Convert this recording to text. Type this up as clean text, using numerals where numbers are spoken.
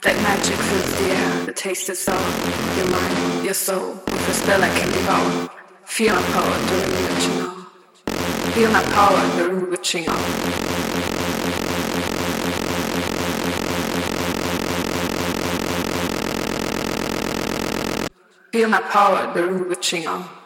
Like magic fills the air, the taste is sour. Your mind, your soul, with a spell I can devour. Feel my power during the witching hour. Feel my power during the witching hour. Feel my power during the witching hour.